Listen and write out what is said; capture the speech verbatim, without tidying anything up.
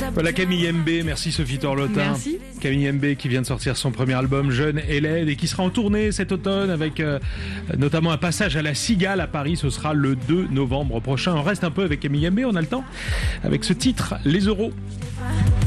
Voilà Camille M B, merci Sophie Torlotin. Merci. Camille M B qui vient de sortir son premier album Jeune et laide et qui sera en tournée cet automne avec euh, notamment un passage à la Cigale à Paris, ce sera le deux novembre prochain. On reste un peu avec Camille M B, on a le temps, avec ce titre Les Euros.